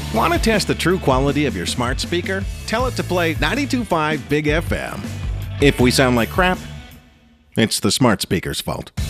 Want to test the true quality of your smart speaker? Tell it to play 92.5 Big FM. If we sound like crap, it's the smart speaker's fault.